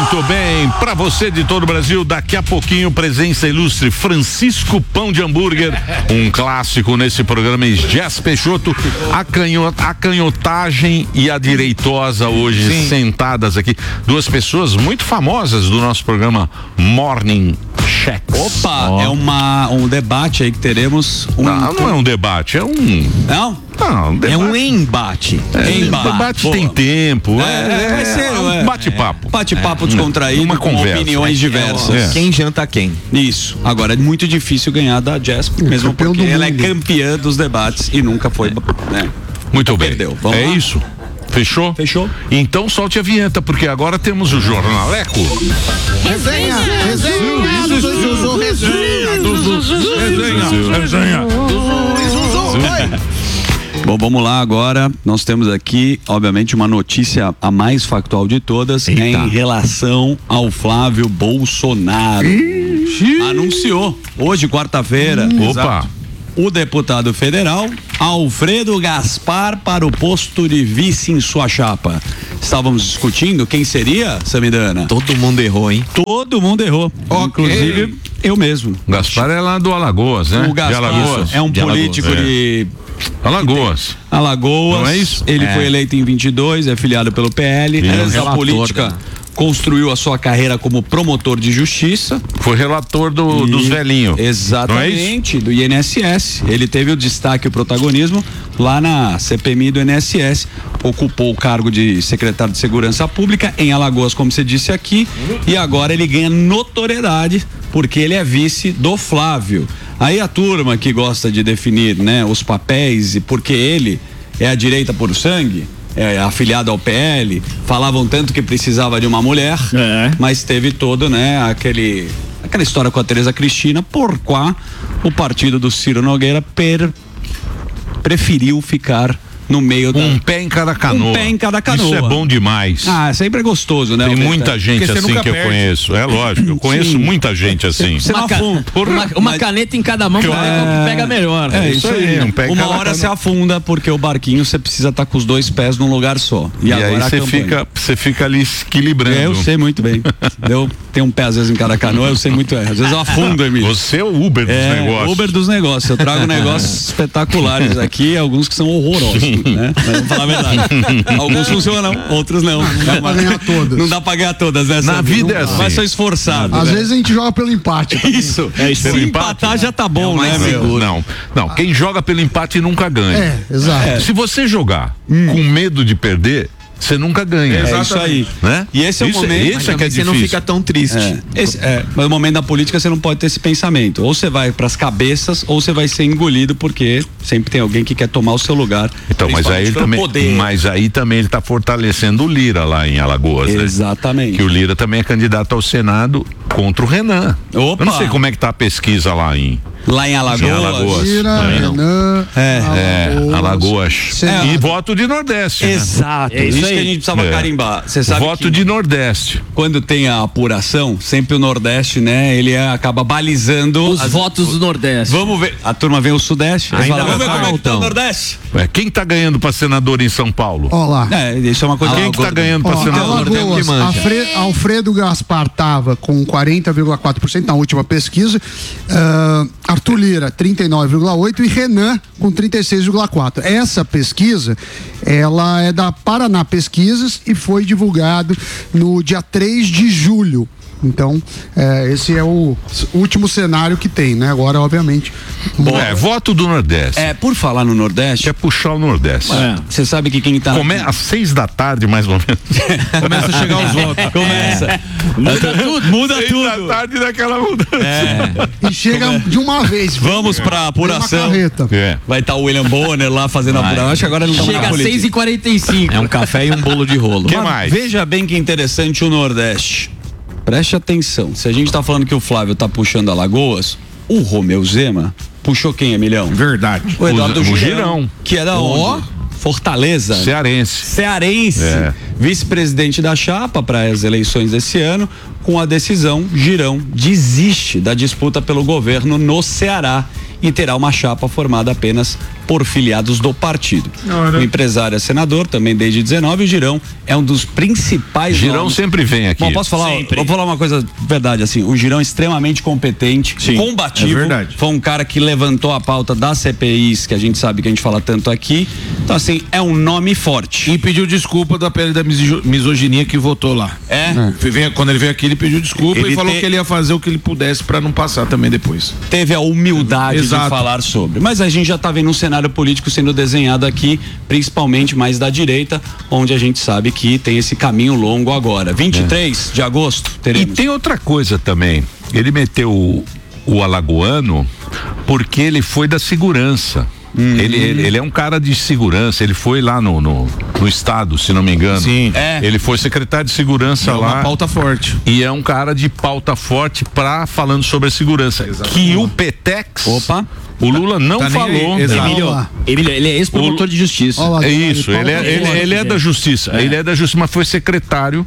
Muito bem, para você de todo o Brasil, daqui a pouquinho, presença ilustre Francisco Pão de Hambúrguer, um clássico nesse programa, Jess Peixoto, a canhotagem e a direitosa hoje. Sim. Sentadas aqui, duas pessoas muito famosas do nosso programa Morning Check. Opa, é um debate aí que teremos. Não é um debate, é um... Não? Não, é um embate. Debate tem tempo. Vai ser um bate-papo. Bate-papo descontraído, com opiniões diversas. Quem janta quem? Isso. Agora é muito difícil ganhar da Jess, mesmo porque ela é campeã dos debates e nunca foi. Né? Muito bem. Perdeu. Vamos lá? Isso. Fechou? Fechou. Então solte a vinheta, porque agora temos o Jornaleco. Resenha. Bom, vamos lá agora. Nós temos aqui, obviamente, uma notícia a mais factual de todas. Em relação ao Flávio Bolsonaro. Anunciou hoje, quarta-feira. Opa! O deputado federal Alfredo Gaspar para o posto de vice em sua chapa. Estávamos discutindo quem seria, Samidana? Todo mundo errou, hein? Todo mundo errou. Okay. Inclusive, eu mesmo. Gaspar é lá do Alagoas, né? O Gaspar é um político de Alagoas. Não é isso? Ele foi eleito em 22, é filiado pelo PL. Essa política construiu a sua carreira como promotor de justiça. Foi relator dos velhinhos. Exatamente, do INSS. Ele teve o destaque e o protagonismo lá na CPMI do INSS. Ocupou o cargo de secretário de Segurança Pública em Alagoas, como você disse aqui. E agora ele ganha notoriedade porque ele é vice do Flávio. Aí a turma que gosta de definir, né, os papéis e porque ele é a direita por sangue, afiliado ao PL, falavam tanto que precisava de uma mulher, mas teve todo, né, aquela história com a Tereza Cristina, por qual o partido do Ciro Nogueira preferiu ficar no meio um pé em cada canoa. Um pé em cada canoa. Isso é bom demais. Sempre é gostoso, né? Tem muita gente assim que eu conheço. É lógico, eu conheço muita gente assim. Uma caneta em cada mão pra ver qual que pega melhor. É isso aí. Uma hora se afunda porque o barquinho você precisa estar com os dois pés num lugar só. E agora aí você fica ali equilibrando. Eu sei muito bem. Eu tenho um pé às vezes em cada canoa, eu sei muito. Às vezes eu afundo, Emílio. Você é o Uber dos negócios. Uber dos negócios. Eu trago negócios espetaculares aqui, alguns que são horrorosos. Né? Mas vamos falar a verdade. Alguns funcionam, outros não. Não dá pra ganhar todas. Não dá pra ganhar todas, né? Na vida é assim. Mas sou esforçado. Às vezes a gente joga pelo empate. Isso. Se empatar já tá bom, né, meu? Não, quem joga pelo empate nunca ganha. Exato. Se você jogar com medo de perder, você nunca ganha. É isso aí. Né? E esse é o momento. Esse é que é você difícil. não fica tão triste. Mas no momento da política você não pode ter esse pensamento. Ou você vai pras cabeças, ou você vai ser engolido, porque sempre tem alguém que quer tomar o seu lugar. Então, mas aí também ele tá fortalecendo o Lira lá em Alagoas. Exatamente. Né? Que o Lira também é candidato ao Senado contra o Renan. Opa. Eu não sei como é que tá a pesquisa lá em Alagoas. Lira, Renan, Alagoas. E voto de Nordeste. Exato. Né? Isso que a gente precisava carimbar. Você sabe voto de Nordeste. Quando tem a apuração, sempre o Nordeste, né? Ele acaba balizando os votos do Nordeste. Vamos ver. A turma vem o Sudeste. Vamos ver como é que tá o Nordeste. Quem tá ganhando pra senador em São Paulo? Olá. Isso é uma coisa. Quem que tá ganhando pra senador? Alagoas, Alfredo Gaspar tava com 40,4% na última pesquisa. Arthur Lira, 39,8% e Renan com 36,4%. Essa pesquisa, ela é da Paraná Pesquisas e foi divulgado no dia 3 de julho. Então, esse é o último cenário que tem, né? Agora, obviamente. Voto do Nordeste. Por falar no Nordeste. Quer puxar o Nordeste. Você sabe que quem tá. Às 6 da tarde, mais ou menos. Começa a chegar os votos. Começa. Muda tudo. 6 da tarde daquela mudança. E chega de uma vez. Vamos pra apuração. Vai estar o William Bonner lá fazendo a apuração. Acho que agora ele não chega às 6h45. É um café e um bolo de rolo. Que mais? Veja bem que interessante o Nordeste. Preste atenção, se a gente tá falando que o Flávio tá puxando Alagoas, o Romeu Zema puxou quem, Emilhão? Verdade. O Eduardo Girão. Que é da onde? Fortaleza. Cearense. Vice-presidente da chapa para as eleições desse ano. Com a decisão, Girão desiste da disputa pelo governo no Ceará e terá uma chapa formada apenas por filiados do partido. O empresário é senador, também desde 19, e o Girão é um dos principais Girão nomes. sempre vem aqui. Bom, posso falar? Vou falar uma coisa verdade, assim, o Girão é extremamente competente, combativo, é verdade. foi um cara que levantou a pauta das CPIs, que a gente sabe que a gente fala tanto aqui, então assim, é um nome forte. E pediu desculpa da pele da misoginia que votou lá. Quando ele veio aqui, ele pediu desculpa e falou que ele ia fazer o que ele pudesse pra não passar também depois. Teve a humildade de falar sobre. Mas a gente já tá vendo um cenário político sendo desenhado aqui, principalmente mais da direita, onde a gente sabe que tem esse caminho longo agora. 23 de agosto, teremos. E tem outra coisa também. Ele meteu o alagoano porque ele foi da segurança. Ele é um cara de segurança, ele foi lá no estado, se não me engano. Sim. Ele foi secretário de segurança lá. Uma pauta forte. E é um cara de pauta forte falando sobre a segurança. Que o Petex. Opa. O Lula não Tá nem falou. aí, exato. Emílio, ele é ex-promotor de justiça. É isso, ele é da justiça. Ele é da justiça, mas foi secretário.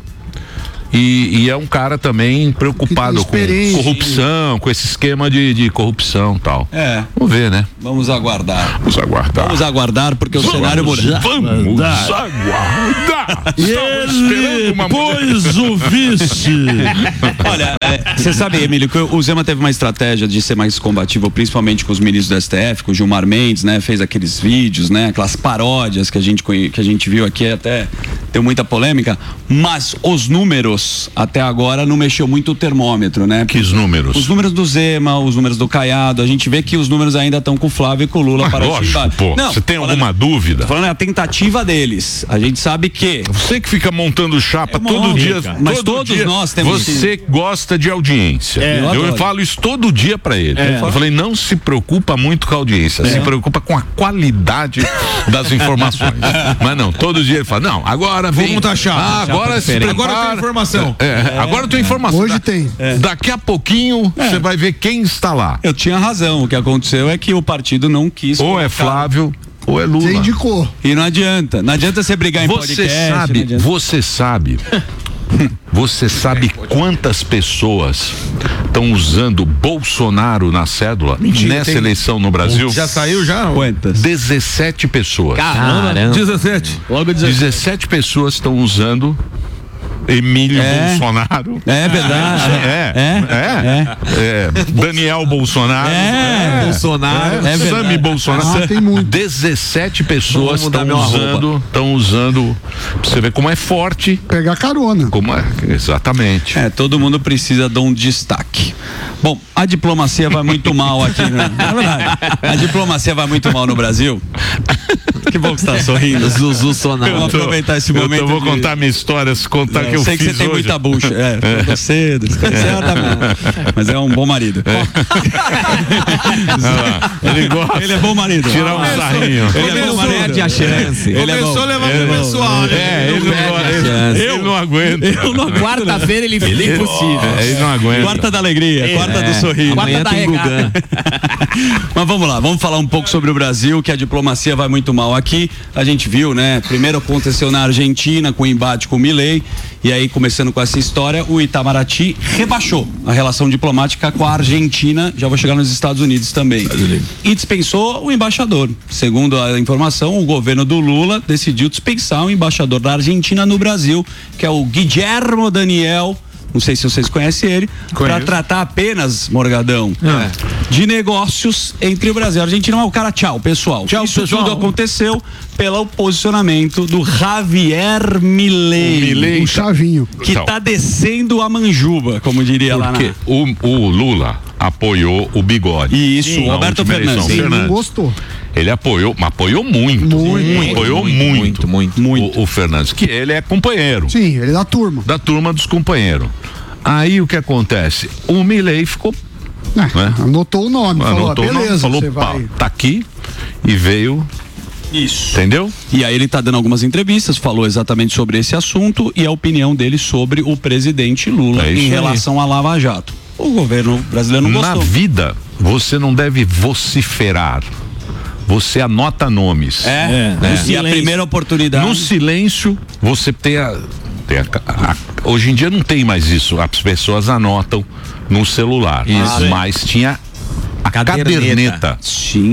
E é um cara também preocupado com corrupção, com esse esquema de corrupção e tal. Vamos ver, né? Vamos aguardar. Vamos aguardar. Porque o cenário muda. Vamos aguardar. Ele pôs o vice. Olha, você sabe, Emílio, que o Zema teve uma estratégia de ser mais combativo, principalmente com os ministros do STF, com o Gilmar Mendes, né? Fez aqueles vídeos, né? Aquelas paródias que a gente viu aqui, até deu muita polêmica, mas os números até agora não mexeu muito o termômetro, né? Que números? Os números do Zema, os números do Caiado, a gente vê que os números ainda estão com o Flávio e com o Lula para lógico, pô. Você tem alguma dúvida? Falando a tentativa deles, a gente sabe que você que fica montando chapa todo dia, mas todos nós temos. Você gosta de audiência. Eu falo isso todo dia para ele. Eu falei, não se preocupa muito com a audiência, se preocupa com a qualidade das informações. Mas não, todo dia ele fala, não, agora vem. Vamos montar chapa. Agora se prepara. Agora tem informação. Agora eu tenho informação. Hoje tem. Daqui a pouquinho você vai ver quem está lá. Eu tinha razão. O que aconteceu é que o partido não quis. Ou é Flávio ou é Lula. Você indicou. E não adianta. Não adianta você brigar em podcast. Você sabe quantas pessoas estão usando Bolsonaro na cédula nessa eleição no Brasil? Já saiu já? Quantas? 17 pessoas. Caramba. 17. Logo 17 pessoas estão usando Emílio Bolsonaro. É verdade. Daniel Bolsonaro. Bolsonaro. Sami Bolsonaro. Tem muito. 17 pessoas estão usando. Você vê como é forte. Pegar carona. Como é, exatamente. Todo mundo precisa de um destaque. Bom, a diplomacia vai muito mal aqui, né? É verdade. A diplomacia vai muito mal no Brasil. Que bom que você tá sorrindo. Zuzu Sonaro. Vou aproveitar esse momento. Eu vou contar minha história, contar que eu sei fiz que você tem hoje. muita bucha. Cedo, mas é um bom marido. Ele é bom marido. Tirar um sarrinho. Ele é bom marido. Perde a chance. Ele é bom. Começou levando o pessoal, né? Ele não aguenta. Quarta-feira ele fica impossível. Ele não aguenta. Quarta da alegria, quarta do sorriso. Amanhã tem Gugan. Mas vamos lá, vamos falar um pouco sobre o Brasil, que a diplomacia vai muito mal aqui. A gente viu, né? Primeiro aconteceu na Argentina com o embate com o Milei. E aí, começando com essa história, o Itamaraty rebaixou a relação diplomática com a Argentina. Já vou chegar nos Estados Unidos também. E dispensou o embaixador. Segundo a informação, o governo do Lula decidiu dispensar o embaixador da Argentina no Brasil, que é o Guillermo Daniel. Não sei se vocês conhecem ele, para tratar apenas, Morgadão, de negócios entre o Brasil e a Argentina. Mas o cara, tchau, pessoal. Isso pessoal. tudo aconteceu pelo posicionamento do Javier Milei. O chavinho. Que tá descendo a manjuba, como diria lá na... Porque o Lula apoiou o Bigode. Isso, o Roberto Fernandes. Ele não gostou. Ele apoiou, mas apoiou muito. Apoiou muito. O Fernandes, que ele é companheiro. Sim, ele é da turma. Da turma dos companheiros. Aí o que acontece? O Milei ficou. Né? Anotou o nome. Anotou falou, beleza, falou, você vai. tá aqui e veio. Isso. Entendeu? E aí ele tá dando algumas entrevistas, falou exatamente sobre esse assunto e a opinião dele sobre o presidente Lula em relação à Lava Jato. O governo brasileiro não gostou. Na vida, você não deve vociferar. Você anota nomes. E a primeira oportunidade. No silêncio, você tem hoje em dia não tem mais isso. As pessoas anotam no celular. Mas tinha a caderneta. Sim.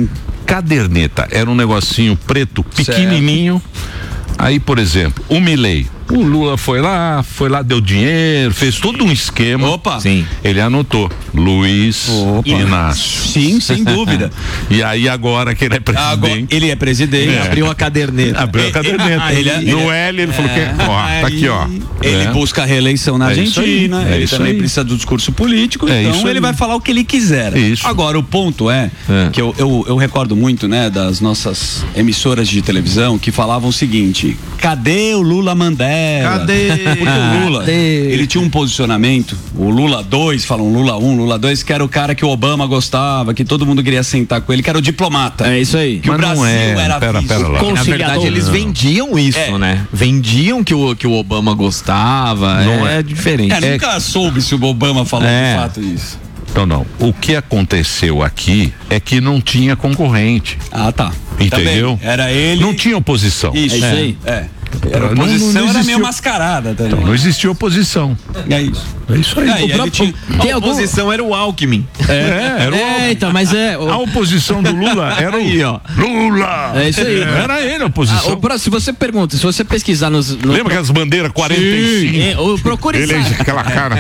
caderneta. Era um negocinho preto, pequenininho. Aí, por exemplo, o Milei. O Lula foi lá, deu dinheiro, fez todo um esquema. Opa! Sim. Ele anotou. Luiz Inácio. Sim, sem dúvida. E aí, agora que ele é presidente. Agora, ele é presidente. Abriu a caderneta. Abriu a caderneta. No L ele falou que. Ó, tá aqui, ó. Ele busca a reeleição na Argentina. Ele também precisa do discurso político. Então ele vai falar o que ele quiser. Isso. Agora, o ponto é que eu recordo muito, né, das nossas emissoras de televisão que falavam o seguinte: cadê o Lula Mandela? Cadê? Porque o Lula, ele tinha um posicionamento, o Lula 2, falam Lula 1, Lula 2, que era o cara que o Obama gostava, que todo mundo queria sentar com ele, que era o diplomata. É isso aí. Que Mas o Brasil era pera lá. Na verdade, eles vendiam isso, né? Vendiam que o Obama gostava. Não é diferente. Nunca soube se o Obama falou de fato isso. Então não. O que aconteceu aqui é que não tinha concorrente. Ah, tá. Entendeu? Também. Era ele. Não tinha oposição. Isso aí. Era Não oposição, era existiu. meio mascarada também. Então, não existia oposição. É isso. É isso aí. A oposição era o Alckmin. Era o então, mas A oposição do Lula era o Aí, ó. Lula. É isso aí. Era ele a oposição. Se você pergunta, se você pesquisar nos Lembra aquelas bandeiras 45? Procure Ele saber. aquela cara.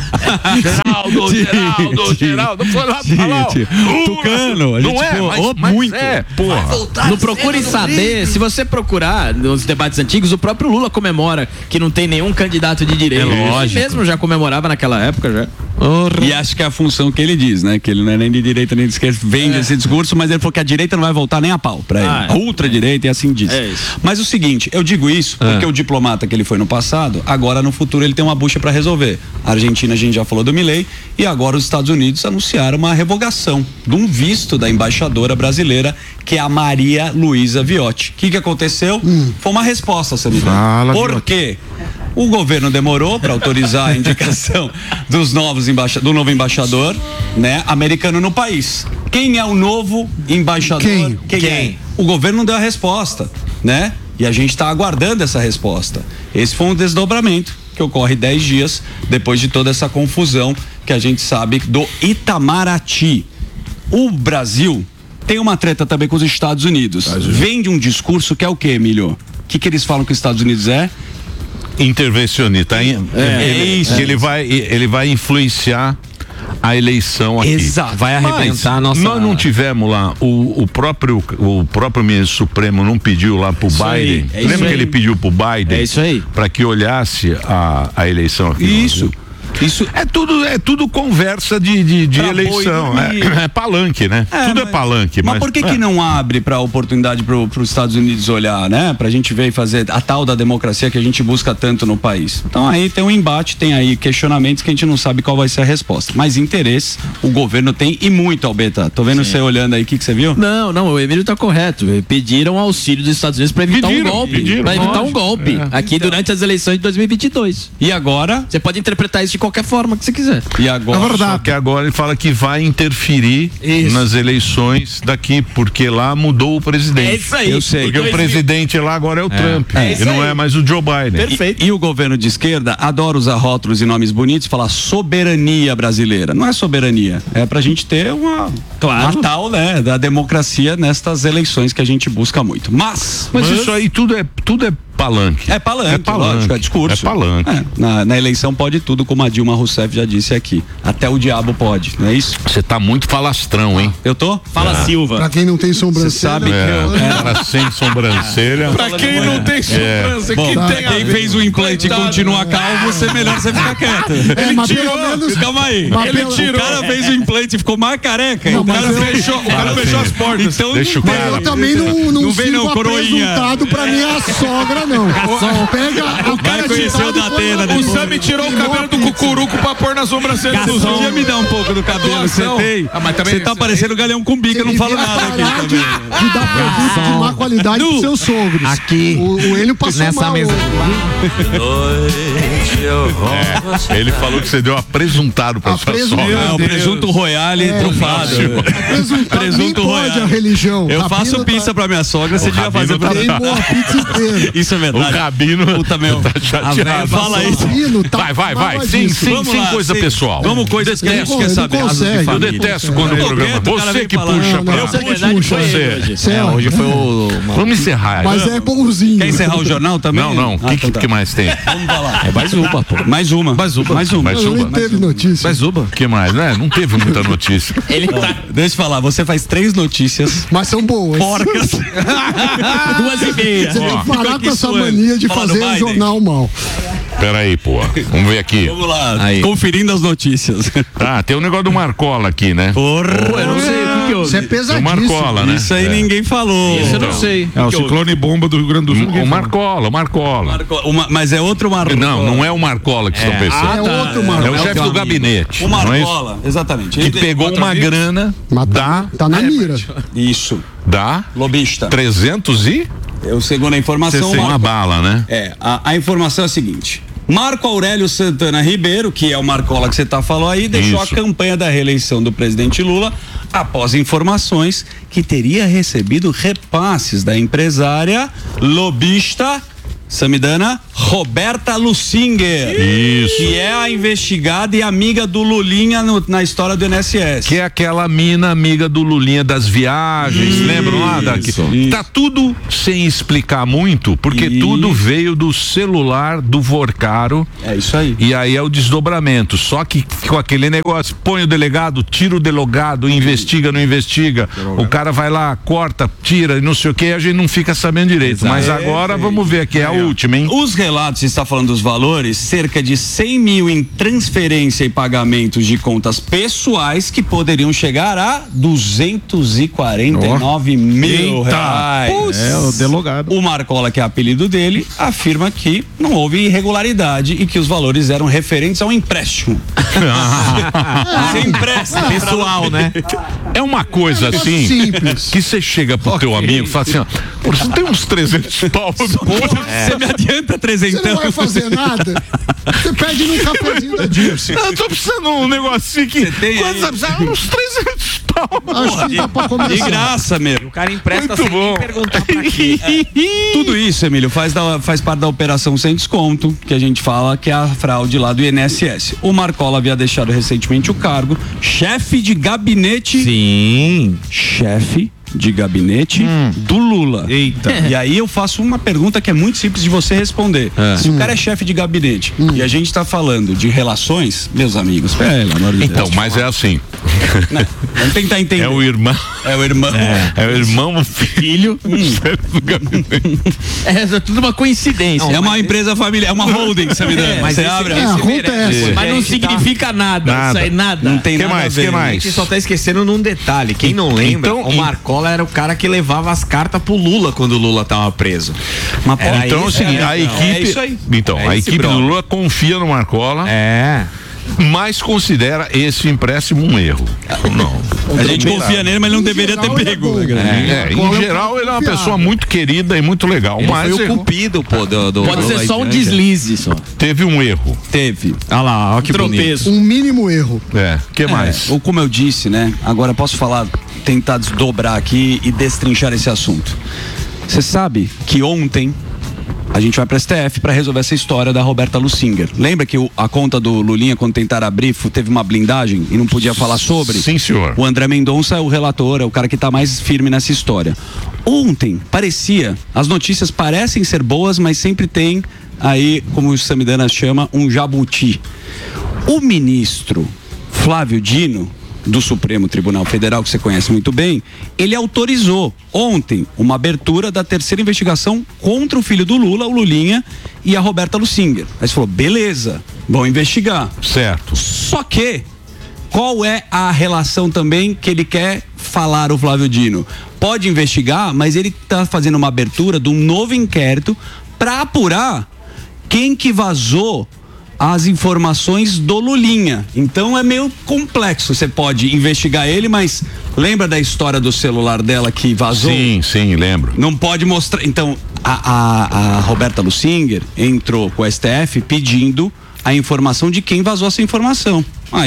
Geraldo, foi lá falar. Tucano, a gente Não é, mas muito. porra. Não procure saber, se você procurar nos debates antigos, o próprio Lula comemora que não tem nenhum candidato de direita. Ele mesmo já comemorava naquela época já. E acho que é a função que ele diz, né? Que ele não é nem de direita nem de esquerda, vende esse discurso, mas ele falou que a direita não vai voltar nem a pau pra ele. A ultradireita e assim diz. Mas o seguinte, eu digo isso porque o diplomata que ele foi no passado, agora no futuro ele tem uma bucha pra resolver. A Argentina, a gente já falou do Milei, e agora os Estados Unidos anunciaram uma revogação de um visto da embaixadora brasileira, que é a Maria Luísa Viotti. O que aconteceu? Foi uma resposta, Samir. Por quê? O governo demorou para autorizar a indicação do novo embaixador, né, americano no país. Quem é o novo embaixador? Quem é? O governo não deu a resposta, né? E a gente está aguardando essa resposta. Esse foi um desdobramento que ocorre 10 dias depois de toda essa confusão que a gente sabe do Itamaraty. O Brasil tem uma treta também com os Estados Unidos. Vende um discurso que é o quê, Emílio? O que eles falam que os Estados Unidos é? Intervencionista. Ele vai influenciar a eleição aqui. Exato. Vai arrebentar a nossa. Nós não tivemos lá o próprio ministro Supremo não pediu lá pro Biden. Lembra que ele pediu pro Biden? É isso aí. Para que olhasse a eleição aqui. Isso é tudo conversa de eleição. É palanque, né? Tudo é palanque. Mas por que não abre para oportunidade para os Estados Unidos olhar, né? Pra gente ver e fazer a tal da democracia que a gente busca tanto no país. Então aí tem um embate, tem aí questionamentos que a gente não sabe qual vai ser a resposta. Mas interesse o governo tem e muito, Albeta. Tô vendo você olhando aí, o que você viu? Não, o Emílio tá correto. Pediram auxílio dos Estados Unidos para evitar um golpe. Para evitar um golpe aqui durante as eleições de 2022. E agora? Você pode interpretar isso de qualquer forma que você quiser. E agora? É verdade. Só que agora ele fala que vai interferir nas eleições daqui, porque lá mudou o presidente. É isso aí. Eu sei. Porque o presidente lá agora é o Trump. E não é mais o Joe Biden. Perfeito. E o governo de esquerda adora usar rótulos e nomes bonitos, falar soberania brasileira. Não é soberania, é pra gente ter uma tal, né, da democracia nestas eleições que a gente busca muito. Mas isso aí tudo é palanque. É palanque, lógico, é discurso. É palanque. Na eleição pode tudo, como a Dilma Rousseff já disse aqui. Até o diabo pode, não é isso? Você tá muito falastrão, hein? Eu tô? Fala, Silva. Pra quem não tem sobrancelha. Você sabe que Cara sem sobrancelha. Pra quem não tem sobrança, quem fez o implante e continua calvo, é melhor você ficar quieto. Mas pelo menos. Calma aí. O cara fez o implante e ficou mais careca. Não, O cara fechou as portas. Então, deixa o Mas cara. eu também não vem sirvo não, coroinha. apresentado pra minha sogra, não. Pega o cara Vai conhecer o Datena O depois. Sami tirou o cabelo do cucuruco pra pôr na sobrancelha dos Podia outros. me dar um pouco do cabelo que você tem? Mas também Você tá parecendo Galeão com bico, eu não falo nada aqui também. de dar produto de má qualidade pros seus sogros. Aqui. O Enio passou Nessa mal. mesa. Ele falou que você deu apresuntado pra sua sogra. O presunto royale trufado. Presunto pode a religião. Eu Rabino faço pizza pra minha sogra, você devia fazer pra mim. Queimou a pizza inteira. Isso é O verdade. Rabino Puta, meu. tá chateado. fala isso. Vai. Sem coisa pessoal. Vamos coisas que a gente quer saber. Eu detesto quando o programa. Você que puxa pra... Você. Hoje foi o... Vamos encerrar. Mas é bonzinho. Quer encerrar o jornal também? Não. O que mais tem? Vamos falar. É mais uma, pô. Mais uma. Não teve notícia. O que mais, né? Não teve muita notícia. Deixa eu falar, você faz 3 notícias. Mas são boas. Porcas. 2:30. Você tem que parar com essa mania de fazer o jornal mal. Peraí, pô. Vamos ver aqui. Vamos lá. Aí. Conferindo as notícias. Tem um negócio do Marcola aqui, né? Porra. Eu não sei o que houve. Isso é pesadíssimo. O Marcola, né? Isso aí ninguém falou. Isso eu não sei. É o ciclone bomba do Rio Grande do Sul. O Marcola. Mas é outro Marcola. Não é o Marcola que estão pensando. É outro Marcola. É o chefe do gabinete. O Marcola, exatamente. Que pegou uma grana Tá na mira. Isso. da lobista. 300 e? Eu segundo a informação. Uma bala, né? A informação é a seguinte. Marco Aurélio Santana Ribeiro, que é o Marcola que você falou aí, deixou a campanha da reeleição do presidente Lula após informações que teria recebido repasses da empresária lobista Samidana Roberta Lusinger. Isso. Que é a investigada e amiga do Lulinha na história do INSS. Que é aquela mina amiga do Lulinha das viagens, lembram lá daqui? Tá tudo sem explicar muito, porque tudo veio do celular do Vorcaro. É isso aí. E aí é o desdobramento. Só que com aquele negócio, põe o delegado, tira o delegado, investiga, não investiga. O cara vai lá, corta, tira e não sei o que, a gente não fica sabendo direito. Mas agora vamos ver aqui, é a última, hein? Os relatos, você está falando dos valores, cerca de 100 mil em transferência e pagamentos de contas pessoais que poderiam chegar a 249 mil reais. O delogado. O Marcola, que é o apelido dele, afirma que não houve irregularidade e que os valores eram referentes ao empréstimo. Você empresta. Pessoal, né? É uma coisa assim, simples, que você chega pro teu amigo e fala assim, ó, você não tem uns 300 pau? Você me adianta 300. Você não vai fazer nada. Você pede num cafezinho da Dirce. Não, eu tô precisando de um negocinho que... Você tem aí? Uns 300 pau. Acho que dá pra começar. De graça, meu. O cara empresta Muito sem bom. nem perguntar pra quê. Tudo isso, Emílio, faz parte da operação sem desconto, que a gente fala que é a fraude lá do INSS. O Marcola havia deixado recentemente o cargo, chefe de gabinete. Sim. Chefe de gabinete do Lula. Eita. E aí eu faço uma pergunta que é muito simples de você responder. Se o cara é chefe de gabinete e a gente tá falando de relações, meus amigos, pelo amor de Deus. Então, mas é assim. Não, vamos tentar entender. É o irmão. É o irmão. É o irmão, o filho. É tudo uma coincidência. É uma empresa familiar, é uma holding, sabe? Mas você esse abre. acontece. Mas não significa nada. Isso aí nada. Não tem Que nada mais? a ver. Que mais? A gente só tá esquecendo num detalhe. Quem não lembra, Então, o Marcola era o cara que levava as cartas pro Lula quando o Lula tava preso. Mas, Era Então é o isso, seguinte, é, a então, equipe. é isso aí. Então, É a esse equipe do brother. Lula confia no Marcola, mas considera esse empréstimo um erro. Não. A gente confia nele, mas ele não deveria ter pego. Em geral, ele é uma pessoa muito querida e muito legal. Ele Mas foi o cupido, pô, do Pode ser só um deslize só. teve um erro. Teve. Olha lá, olha que Tropeço. Um mínimo erro. O que mais? Ou como eu disse, né? Agora posso falar, tentar desdobrar aqui e destrinchar esse assunto. Você sabe que ontem a gente vai para STF para resolver essa história da Roberta Lusinger. Lembra que a conta do Lulinha, quando tentaram abrir, teve uma blindagem e não podia falar sobre? Sim, senhor. O André Mendonça é o relator, é o cara que está mais firme nessa história. Ontem, as notícias parecem ser boas, mas sempre tem aí, como o Samidana chama, um jabuti. O ministro Flávio Dino, do Supremo Tribunal Federal, que você conhece muito bem, ele autorizou ontem uma abertura da terceira investigação contra o filho do Lula, o Lulinha, e a Roberta Lusinger. Aí você falou, beleza, vão investigar. Certo. Só que, qual é a relação também que ele quer falar, o Flávio Dino? Pode investigar, mas ele está fazendo uma abertura de um novo inquérito para apurar quem que vazou as informações do Lulinha. Então é meio complexo. Você pode investigar ele, mas lembra da história do celular dela que vazou? Sim, lembro. Não pode mostrar. Então, a Roberta Lusinger entrou com o STF pedindo a informação de quem vazou essa informação. Aí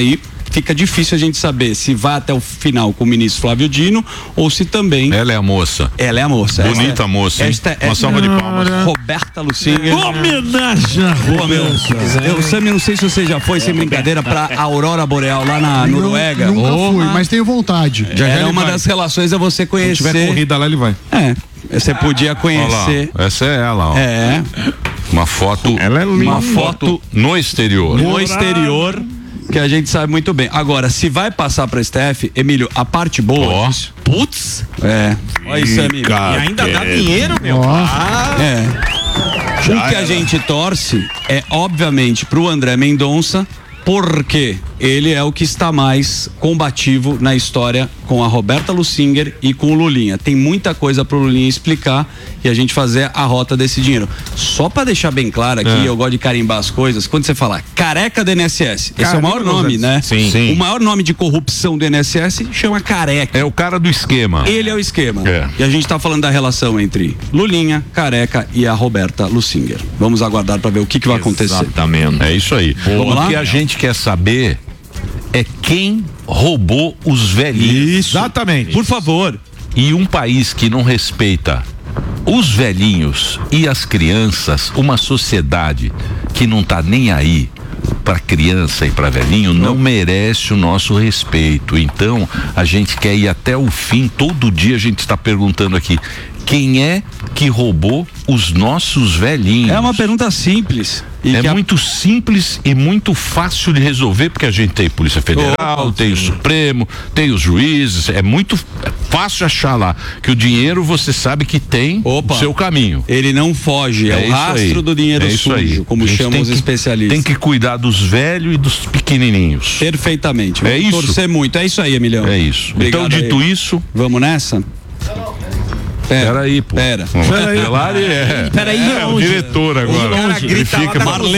fica difícil a gente saber se vai até o final com o ministro Flávio Dino ou se também... Ela é a moça. Ela é a moça. Bonita moça, hein? Uma salva de palmas. Roberta Lucinger. Homenagem a Roberta. Sammy, não sei se você já foi, sem brincadeira, pra Aurora Boreal lá na Noruega. Nunca fui, mas tenho vontade. É uma das relações é você conhecer. Se tiver corrida lá, ele vai. Você podia conhecer. Olha lá, essa é ela, ó. É. Uma foto. Ela é linda. Uma foto no exterior. No exterior, que a gente sabe muito bem. Agora, se vai passar pra STF, Emílio, a parte boa. Ó. Putz. Olha isso, Emílio. E ainda dá dinheiro, meu. O que a gente torce é, obviamente, pro André Mendonça, porque ele é o que está mais combativo na história com a Roberta Lucinger e com o Lulinha. Tem muita coisa pro Lulinha explicar e a gente fazer a rota desse dinheiro. Só para deixar bem claro aqui, eu gosto de carimbar as coisas, quando você fala careca do INSS, esse é o maior nome, né? Sim. O maior nome de corrupção do INSS chama careca. É o cara do esquema. Ele é o esquema. E a gente tá falando da relação entre Lulinha, Careca e a Roberta Lucinger. Vamos aguardar para ver o que vai acontecer. Exatamente. É isso aí. O que a gente quer saber é quem roubou os velhinhos. Isso. Exatamente. Por favor. E um país que não respeita os velhinhos e as crianças, uma sociedade que não tá nem aí para criança e para velhinho, não merece o nosso respeito. Então, a gente quer ir até o fim. Todo dia a gente está perguntando aqui: quem é que roubou os nossos velhinhos? É uma pergunta simples. Muito simples e muito fácil de resolver, porque a gente tem Polícia Federal, tem o Supremo, tem os juízes. É muito fácil achar lá que o dinheiro você sabe que tem o seu caminho. Ele não foge, é o rastro do dinheiro sujo, como chamam os especialistas. Tem que cuidar dos velhos e dos pequenininhos. Perfeitamente. É isso. Torcer muito. É isso aí, Emilhão. É isso. Obrigado. Então, dito isso, vamos nessa? Peraí, pô. Peraí, é o diretor agora. Ele fica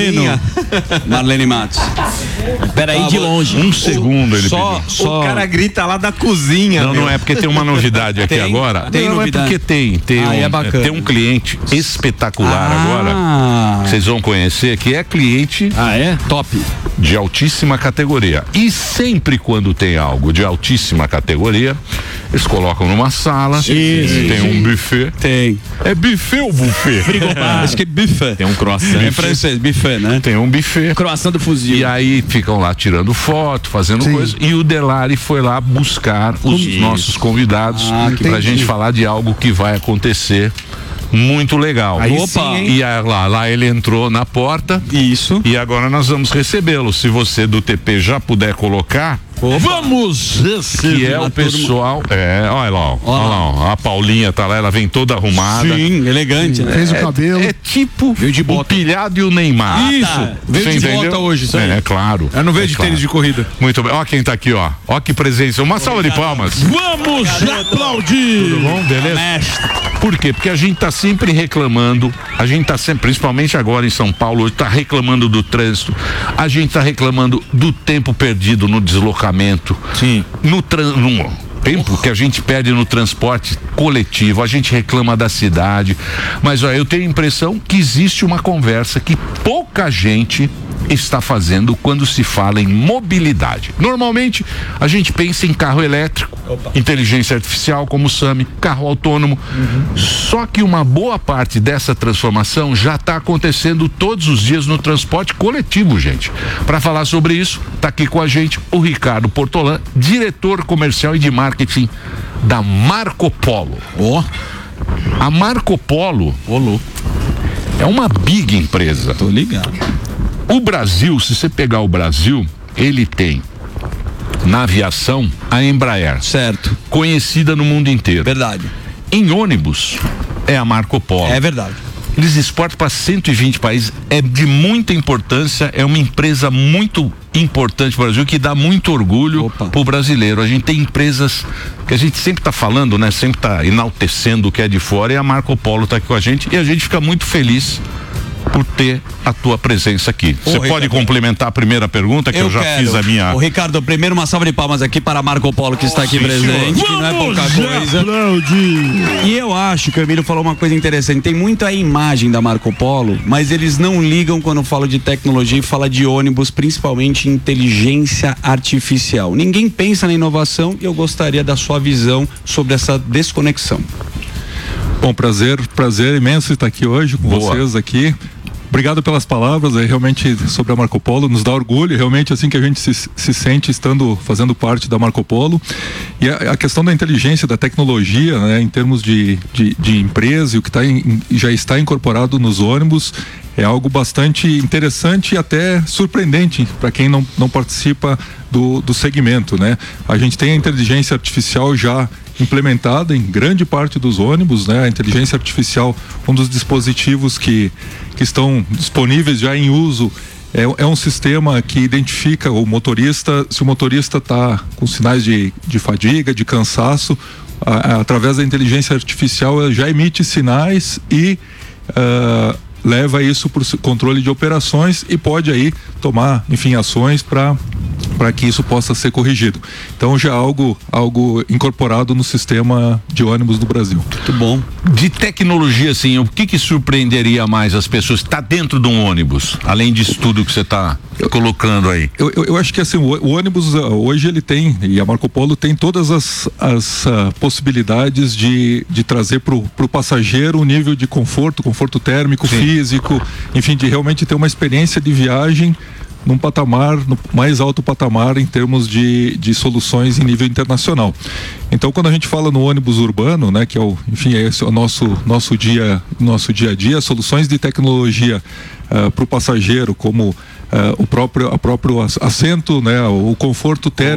Marlene Matos. Peraí, de longe. Um segundo ele pediu. O cara grita lá da cozinha. Não é porque tem uma novidade aqui agora. Tem novidade. É porque tem um cliente espetacular agora. Vocês vão conhecer, que é cliente top, de altíssima categoria. E sempre quando tem algo de altíssima categoria, eles colocam numa sala. Tem um buffet. Tem. É buffet ou buffet? Acho que é buffet. Tem um croissant. É francês, buffet, né? Tem um buffet. Croissant do fuzil. E aí ficam lá tirando foto, fazendo coisa. E o Delari foi lá buscar os nossos convidados pra gente falar de algo que vai acontecer muito legal. E lá ele entrou na porta. Isso. E agora nós vamos recebê-lo. Se você do TP já puder colocar. Vamos receber. Que é o pessoal. Olha lá, ó. A Paulinha tá lá, ela vem toda arrumada. Sim, elegante, né? Fez o cabelo. É tipo o Pilhado e o Neymar. Isso. Veio de volta hoje, isso aí. É claro. Eu não vejo de tênis de corrida. Muito bem. Ó quem tá aqui, ó. Ó que presença. Uma salva de palmas. Vamos aplaudir. Tudo bom? Beleza? Por quê? Porque a gente tá sempre reclamando. A gente tá sempre, principalmente agora em São Paulo, hoje tá reclamando do trânsito. A gente tá reclamando do tempo perdido no deslocamento. Sim. No tempo que a gente perde no transporte coletivo, a gente reclama da cidade, mas eu tenho a impressão que existe uma conversa que pouca gente está fazendo quando se fala em mobilidade. Normalmente a gente pensa em carro elétrico, inteligência artificial como o Sami, carro autônomo. Só que uma boa parte dessa transformação já está acontecendo todos os dias no transporte coletivo, gente. Para falar sobre isso, está aqui com a gente o Ricardo Portolan, diretor comercial e de marketing da Marco Polo. A Marco Polo é uma big empresa. Tô ligado. O Brasil, se você pegar o Brasil, ele tem na aviação a Embraer. Certo. Conhecida no mundo inteiro. Verdade. Em ônibus é a Marco Polo. É verdade. Eles exportam para 120 países. É de muita importância. É uma empresa muito importante para o Brasil, que dá muito orgulho para o brasileiro. A gente tem empresas que a gente sempre está falando, né? Sempre está enaltecendo o que é de fora, e a Marco Polo está aqui com a gente e a gente fica muito feliz por ter a tua presença aqui. Você pode complementar a primeira pergunta, que eu já fiz a minha. Ô, Ricardo, primeiro uma salva de palmas aqui para Marco Polo, que está aqui presente, que não é pouca coisa. E eu acho que o Emílio falou uma coisa interessante, tem muito a imagem da Marco Polo, mas eles não ligam quando falam de tecnologia e fala de ônibus, principalmente inteligência artificial. Ninguém pensa na inovação e eu gostaria da sua visão sobre essa desconexão. Bom, prazer imenso estar aqui hoje com vocês aqui. Obrigado pelas palavras, realmente sobre a Marco Polo, nos dá orgulho, realmente assim que a gente se sente fazendo parte da Marco Polo. E a questão da inteligência, da tecnologia, né, em termos de empresa e o que já está incorporado nos ônibus, é algo bastante interessante e até surpreendente para quem não participa do segmento, né? A gente tem a inteligência artificial já implementada em grande parte dos ônibus, né? A inteligência artificial, um dos dispositivos que estão disponíveis já em uso, é um sistema que identifica o motorista, se o motorista está com sinais de fadiga, de cansaço, através da inteligência artificial ela já emite sinais e leva isso para o controle de operações e pode aí tomar, enfim, ações para que isso possa ser corrigido. Então já é algo incorporado no sistema de ônibus do Brasil. Muito bom. De tecnologia, assim, o que surpreenderia mais as pessoas? Está dentro de um ônibus, além disso tudo que você está colocando aí? Eu acho que assim, o ônibus hoje ele tem, e a Marco Polo tem todas as possibilidades de trazer para o passageiro um nível de conforto térmico, físico, enfim, de realmente ter uma experiência de viagem num patamar, no mais alto patamar em termos de soluções em nível internacional. Então, quando a gente fala no ônibus urbano, né, que esse é o nosso dia a dia, soluções de tecnologia para o passageiro, como o próprio assento, né, o conforto térmico.